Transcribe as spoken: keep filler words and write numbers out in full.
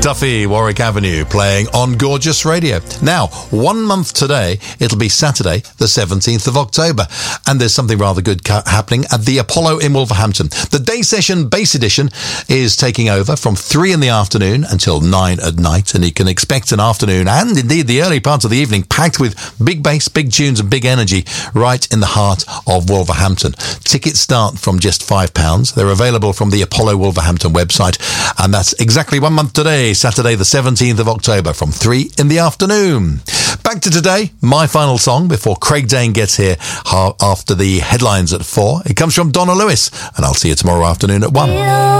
Duffy, Warwick Avenue, playing on Gorgeous Radio. Now, one month today, it'll be Saturday, the seventeenth of October, and there's something rather good ca- happening at the Apollo in Wolverhampton. The day session bass edition is taking over from three in the afternoon until nine at night, and you can expect an afternoon and indeed the early part of the evening packed with big bass, big tunes and big energy right in the heart of Wolverhampton. Tickets start from just five pounds. They're available from the Apollo Wolverhampton website, and that's exactly one month today, Saturday the seventeenth of October from three in the afternoon. Back to today, my final song before Craig Dane gets here after the headlines at four. It comes from Donna Lewis, and I'll see you tomorrow afternoon at one.